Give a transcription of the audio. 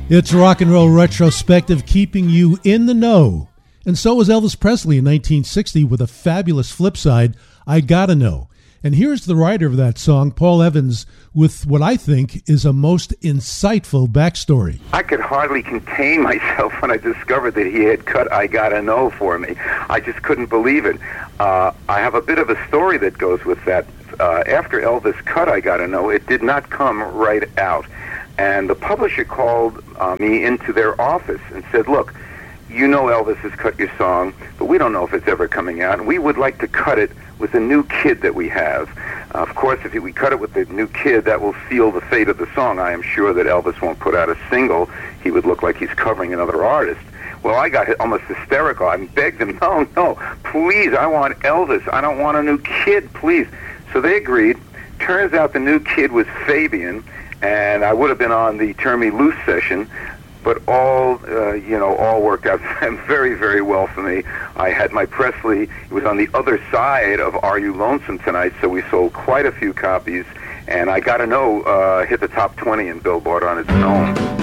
It's Rock and Roll Retrospective, keeping you in the know. And so was Elvis Presley in 1960 with a fabulous flip side, I Gotta Know. And here's the writer of that song, Paul Evans, with what I think is a most insightful backstory. I could hardly contain myself when I discovered that he had cut I Gotta Know for me. I just couldn't believe it. I have a bit of a story that goes with that. After Elvis cut I Gotta Know, it did not come right out. And the publisher called me into their office and said, look, you know Elvis has cut your song, but we don't know if it's ever coming out, and we would like to cut it with a new kid that we have. Of course, if we cut it with the new kid, that will seal the fate of the song. I am sure that Elvis won't put out a single. He would look like he's covering another artist. Well, I got almost hysterical. I begged them, no, please, I want Elvis. I don't want a new kid, please. So they agreed. Turns out the new kid was Fabian, and I would have been on the Turn Me Loose session, but all worked out very, very well for me. I had my Presley. It was on the other side of Are You Lonesome Tonight, so we sold quite a few copies, and I Gotta Know hit the top 20 in Billboard on its own.